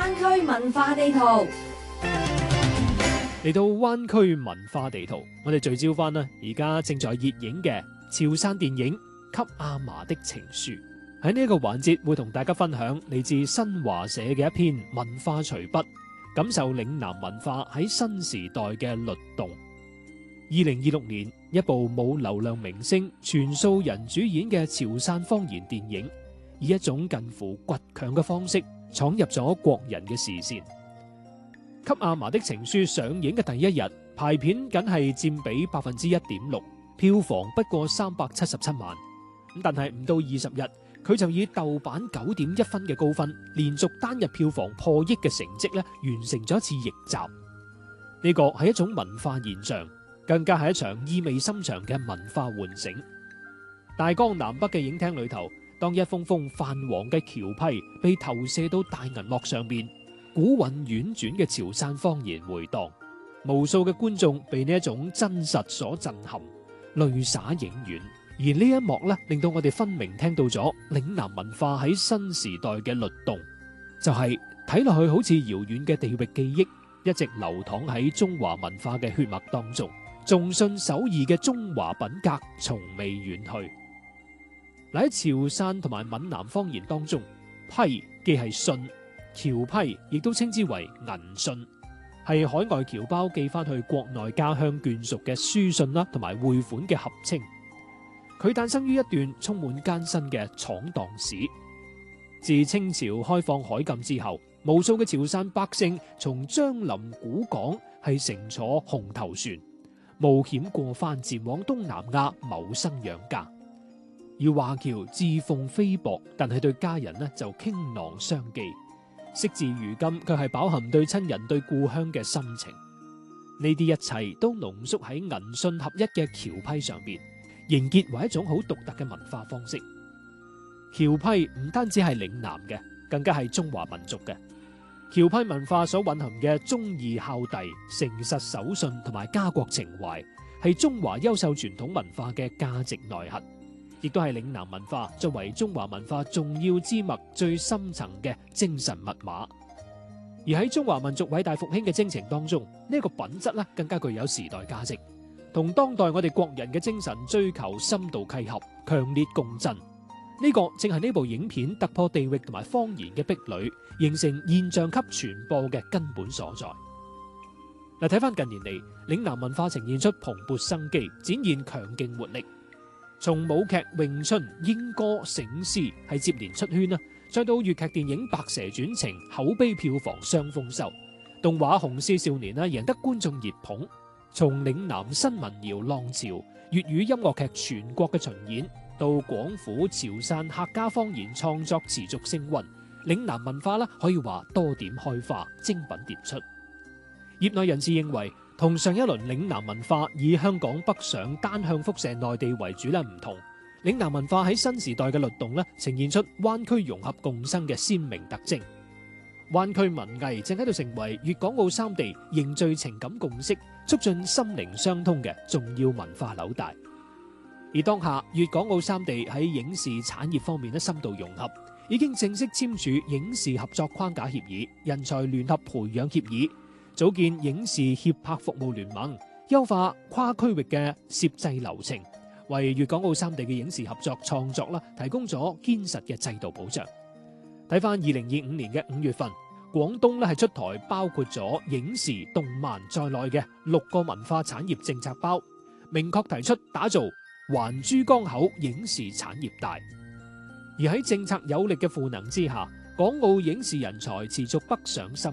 灣區文化地圖。 嚟到灣區文化地圖，我哋聚焦翻啦，而家正在熱映嘅潮汕電影《給阿嫲的情書》。喺呢一個環節，會同大家分享嚟自新華社嘅一篇文化隨筆，感受嶺南文化喺新時代嘅律動。2026年，一部冇流量明星、全素人主演嘅潮汕方言電影，以一種近乎倔強嘅方式闖入咗國人嘅視線。《給阿嫲的情書》上映嘅第一日，排片僅係佔比1.6%，票房不過377萬。但係唔到20日，佢就以豆瓣9.1分嘅高分，連續單日票房破億嘅成績咧，完成咗一次逆襲。呢個係一種文化現象，更加係一場意味深長嘅文化喚醒。大江南北嘅影廳裏頭，當一封封泛黃嘅橋批被投射到大銀幕上面，古韻婉轉嘅潮汕方言回盪，無數嘅觀眾被呢一種真實所震撼，淚灑影院。而呢一幕咧，令到我哋分明聽到咗嶺南文化喺新時代嘅律動，就係睇落去好似遙遠嘅地域記憶，一直流淌喺中華文化嘅血脈當中，重信守義嘅中華品格從未遠去。喺潮汕同埋閩南方言當中，批既係信，僑批亦都稱之為銀信，係海外僑胞寄翻去國內家鄉眷屬嘅書信啦，同埋匯款嘅合稱。佢誕生於一段充滿艱辛嘅闖蕩史。自清朝開放海禁之後，無數嘅潮汕百姓從樟林古港係乘坐紅頭船，冒險過番前往東南亞謀生養家。而華僑自奉非薄，但係對家人呢就傾囊相寄，惜至如今卻係飽含對親人對故鄉嘅深情。呢啲一切都濃縮喺銀信合一嘅僑批上邊，凝結為一種好獨特嘅文化方式。僑批唔單止係嶺南嘅，更加係中華民族嘅。僑批文化所蘊含嘅忠義孝弟、誠實守信同埋家國情懷，係中華優秀傳統文化嘅價值內核，亦都係嶺南文化作為中華文化重要之脈最深層嘅精神密碼。而喺中華民族偉大復興嘅征程當中，呢個品質更加具有時代價值，同當代我哋國人嘅精神追求深度契合，強烈共振。呢個正係呢部影片突破地域同埋方言嘅壁壘，形成現象級傳播嘅根本所在。嗱，睇翻近年嚟，嶺南文化呈現出蓬勃生機，展現強勁活力。從舞劇、詠春、瑛歌、醒獅係接連出圈啦，再到粵劇電影《白蛇傳情》口碑票房雙豐收，動畫《雄獅少年》贏得觀眾熱捧。從嶺南新民謠浪潮、粵語音樂劇全國嘅巡演，到廣府、潮汕客家方言創作持續升溫，嶺南文化可以話多點開花，精品迭出。業內人士認為，同上一輪嶺南文化以香港北上單向輻射內地為主唔同，嶺南文化喺新時代嘅律動呈現出灣區融合共生嘅鮮明特徵。灣區文藝正喺度成為粵港澳三地凝聚情感共識、促進心靈相通嘅重要文化紐帶。而當下粵港澳三地喺影視產業方面深度融合，已經正式簽署影視合作框架協議、人才聯合培養協議，組建影視協拍服務聯盟，優化跨區域嘅攝製流程，為粵港澳三地嘅影視合作創作提供咗堅實嘅制度保障。睇翻2025年嘅5月份，廣東係出台包括咗影視、動漫在內嘅6個文化產業政策包，明確提出打造環珠江口影視產業帶。而喺政策有力嘅賦能之下，港澳影視人才持續北上深